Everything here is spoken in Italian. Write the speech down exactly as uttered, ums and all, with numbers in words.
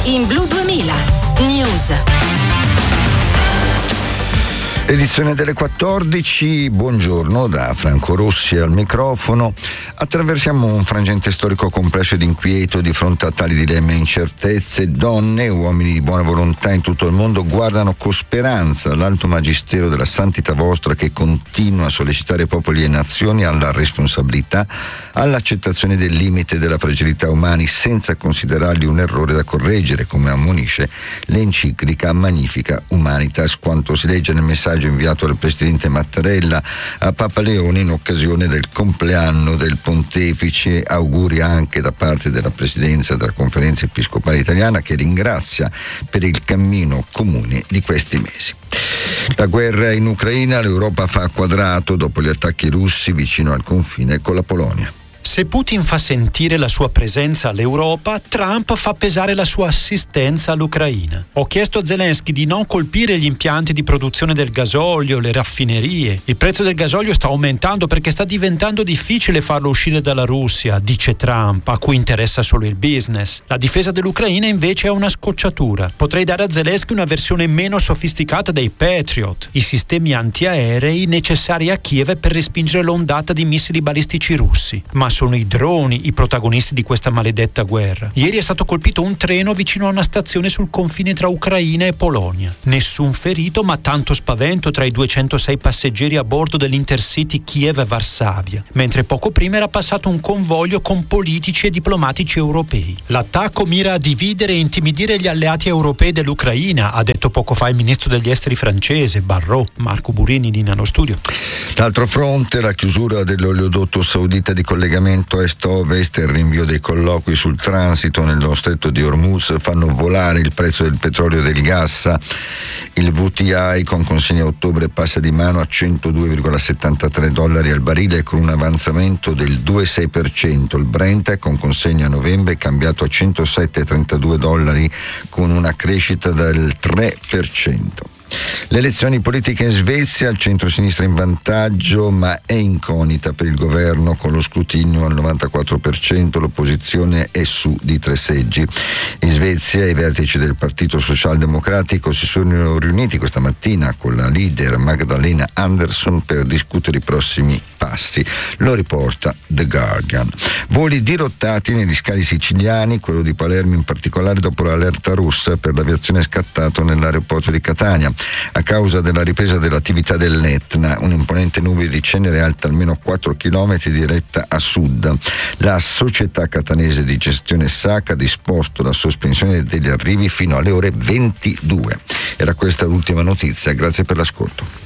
In Blu duemila News. Edizione delle quattordici, buongiorno da Franco Rossi al microfono. Attraversiamo un frangente storico complesso ed inquieto di fronte a tali dilemmi e incertezze. Donne e uomini di buona volontà in tutto il mondo guardano con speranza all'alto magistero della Santità Vostra, che continua a sollecitare popoli e nazioni alla responsabilità, all'accettazione del limite della fragilità umani senza considerarli un errore da correggere, come ammonisce l'enciclica Magnificat Humanitas, quanto si legge nel messaggio inviato dal presidente Mattarella a Papa Leone in occasione del compleanno del pontefice. Auguri anche da parte della presidenza della Conferenza Episcopale Italiana, che ringrazia per il cammino comune di questi mesi. La guerra in Ucraina, l'Europa fa quadrato dopo gli attacchi russi vicino al confine con la Polonia. Se Putin fa sentire la sua presenza all'Europa, Trump fa pesare la sua assistenza all'Ucraina. Ho chiesto a Zelensky di non colpire gli impianti di produzione del gasolio, le raffinerie. Il prezzo del gasolio sta aumentando perché sta diventando difficile farlo uscire dalla Russia, dice Trump, a cui interessa solo il business. La difesa dell'Ucraina invece è una scocciatura. Potrei dare a Zelensky una versione meno sofisticata dei Patriot, i sistemi antiaerei necessari a Kiev per respingere l'ondata di missili balistici russi. Ma sono i droni i protagonisti di questa maledetta guerra. Ieri è stato colpito un treno vicino a una stazione sul confine tra Ucraina e Polonia. Nessun ferito, ma tanto spavento tra i duecentosei passeggeri a bordo dell'Intercity Kiev-Varsavia, mentre poco prima era passato un convoglio con politici e diplomatici europei. L'attacco mira a dividere e intimidire gli alleati europei dell'Ucraina, ha detto poco fa il ministro degli esteri francese Barrot. Marco Burini di Nano Studio. L'altro fronte, la chiusura dell'oleodotto saudita di collegamento est-ovest e il rinvio dei colloqui sul transito nello stretto di Hormuz fanno volare il prezzo del petrolio e del gas. Il W T I con consegna a ottobre passa di mano a centodue virgola settantatré dollari al barile, con un avanzamento del due virgola sei per cento. Il Brent con consegna a novembre è cambiato a centosette virgola trentadue dollari, con una crescita del tre per cento. Le elezioni politiche in Svezia, il centro-sinistra in vantaggio, ma è incognita per il governo con lo scrutinio al novantaquattro per cento, l'opposizione è su di tre seggi. In Svezia i vertici del Partito Socialdemocratico si sono riuniti questa mattina con la leader Magdalena Andersson per discutere i prossimi passi. Lo riporta The Guardian. Voli dirottati negli scali siciliani, quello di Palermo in particolare, dopo l'allerta rossa per l'aviazione scattato nell'aeroporto di Catania. A causa della ripresa dell'attività dell'Etna, un'imponente nube di cenere alta almeno quattro chilometri diretta a sud. La società catanese di gestione S A C ha disposto la sospensione degli arrivi fino alle ore ventidue. Era questa l'ultima notizia, grazie per l'ascolto.